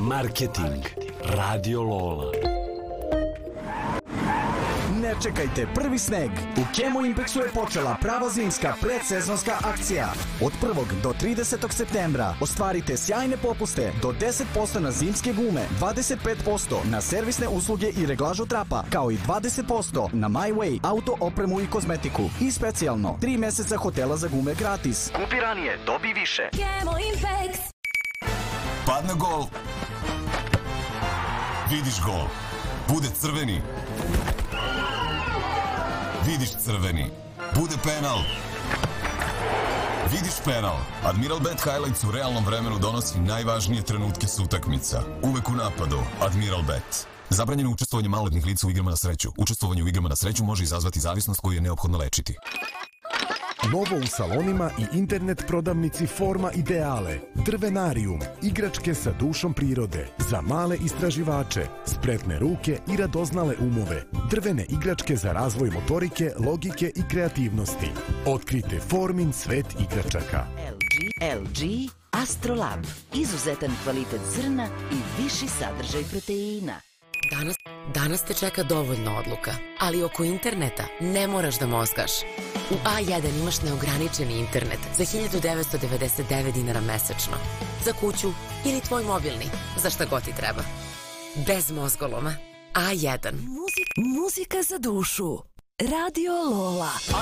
Marketing. Radio Lola. Ne čekajte prvi sneg. U Chemo Impexu je počela prava zimska predsezonska akcija. Od 1. do 30. septembra ostvarite sjajne popuste do 10% na zimske gume, 25% na servisne usluge i reglažu trapa, kao i 20% na My Way, auto, opremu i kozmetiku. I specijalno 3 meseca hotela za gume gratis. Kupi ranije, dobi više. Chemo Impex. Padne gol. Vidiš gol. Bude crveni. Vidiš crveni. Bude penal. Vidiš penal. Admiral Bet Highlights u realnom vremenu donosi najvažnije trenutke s utakmica. Uvek u napadu. Admiral Bet. Zabranjeno učestvovanje maloletnih lica u igrama na sreću. Učestvovanje u igrama na sreću može izazvati zavisnost koju je neophodno lečiti. Novo u salonima i internet prodavnici Forma Ideale. Drvenarium, igračke sa dušom prirode. Za male istraživače, spretne ruke i radoznale umove. Drvene igračke za razvoj motorike, logike i kreativnosti. Otkrite Formin svet igračaka. LG Astrolab. Izuzetan kvalitet zrna i viši sadržaj proteina. Danas te čeka dovoljno odluka, ali oko interneta ne moraš da mozgaš. U A1 imaš neograničeni internet za 1999 dinara mesečno. Za kuću ili tvoj mobilni, za šta god ti treba. Bez mozgoloma. A1. Muzika za dušu. Radio Lola.